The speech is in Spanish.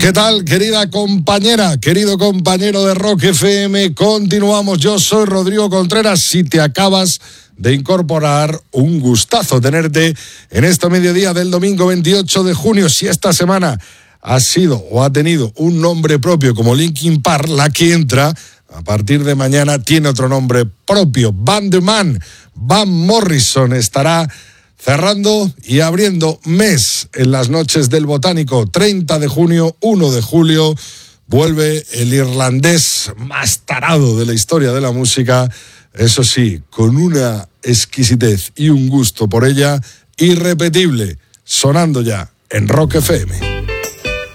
¿Qué tal, querida compañera, querido compañero de Rock FM? Continuamos, yo soy Rodrigo Contreras. Si te acabas de incorporar, un gustazo tenerte en este mediodía del domingo 28 de junio. Si esta semana ha sido o ha tenido un nombre propio como Linkin Park, la que entra a partir de mañana tiene otro nombre propio. Van Morrison estará cerrando y abriendo mes en las noches del Botánico. 30 de junio, 1 de julio, vuelve el irlandés más tarado de la historia de la música, eso sí, con una exquisitez y un gusto por ella irrepetible, sonando ya en Rock FM.